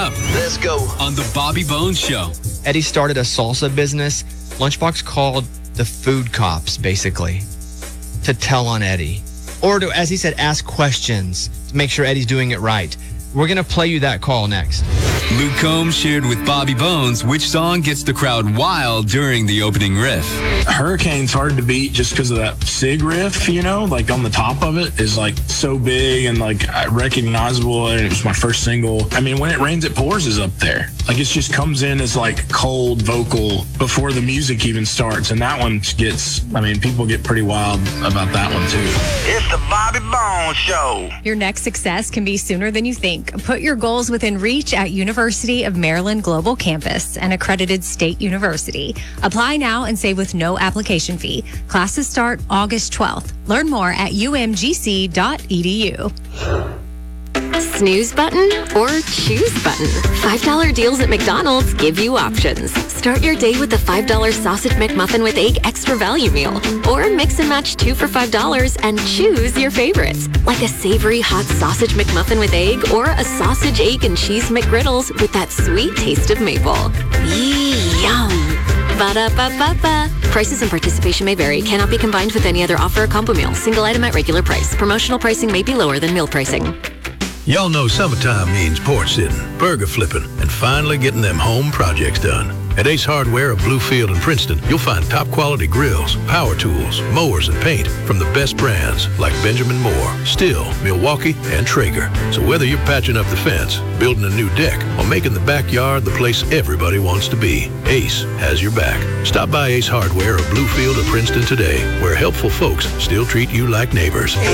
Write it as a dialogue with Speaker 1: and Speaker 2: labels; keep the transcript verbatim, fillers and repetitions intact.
Speaker 1: up.
Speaker 2: Let's go.
Speaker 1: On the Bobby Bones Show.
Speaker 3: Eddie started a salsa business. Lunchbox called the food cops, basically, to tell on Eddie. Or to, as he said, ask questions to make sure Eddie's doing it right. We're going to play you that call next.
Speaker 1: Luke Combs shared with Bobby Bones which song gets the crowd wild during the opening riff.
Speaker 4: Hurricane's hard to beat just because of that SIG riff, you know, like on the top of it is like so big and like recognizable. And it was my first single. I mean, When It Rains, It Pours is up there. Like it just comes in as like cold vocal before the music even starts. And that one gets, I mean, people get pretty wild about that one too.
Speaker 2: It's the Bobby Bones Show.
Speaker 5: Your next success can be sooner than you think. Put your goals within reach at University of Maryland Global Campus, an accredited state university. Apply now and save with no application fee. Classes start August twelfth. Learn more at u m g c dot e d u.
Speaker 6: Snooze button or choose button? five dollar deals at McDonald's give you options. Start your day with a five dollar sausage McMuffin with egg extra value meal. Or mix and match two for five dollars and choose your favorites. Like a savory hot sausage McMuffin with egg or a sausage, egg, and cheese McGriddles with that sweet taste of maple. Yee, yum. Ba-da-ba-ba-ba. Prices and participation may vary. Cannot be combined with any other offer or combo meal. Single item at regular price. Promotional pricing may be lower than meal pricing.
Speaker 7: Y'all know summertime means porch sitting, burger flipping, and finally getting them home projects done. At Ace Hardware of Bluefield and Princeton, you'll find top quality grills, power tools, mowers, and paint from the best brands like Benjamin Moore, Stihl, Milwaukee, and Traeger. So whether you're patching up the fence, building a new deck, or making the backyard the place everybody wants to be, Ace has your back. Stop by Ace Hardware of Bluefield or Princeton today, where helpful folks still treat you like neighbors.